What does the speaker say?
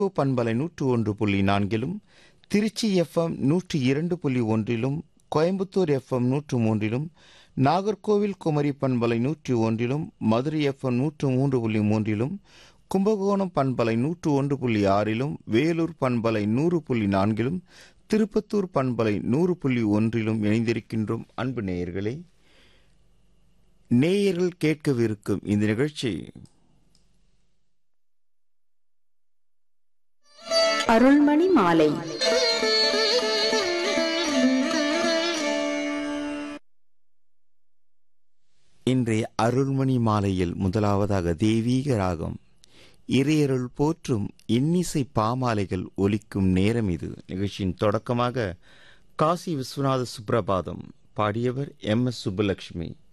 பண்பலை 101.4 Trichy FM 102.1 Coimbatore FM 103 Nagercoil Kumari பண்பலை 101 Madurai FM 103.3 Kumbakonam பண்பலை 101.6 வேலூர் பண்பலை 100.4 திருப்பத்தூர் பண்பலை 100.1 இணைந்திருக்கின்றோம். அன்பு நேயர்களே, நேயர்கள் கேட்கவிருக்கும் இந்த நிகழ்ச்சி அருள்மணி மாலை. இன்றைய அருள்மணி மாலையில் முதலாவதாக தெய்வீக ராகம் இறையருள் போற்றும் இன்னிசை பாமாலைகள் ஒலிக்கும் நேரம் இது. நிகழ்ச்சியின் தொடக்கமாக காசி விஸ்வநாத சுப்ரபாதம் பாடியவர் MS சுப்புலட்சுமி.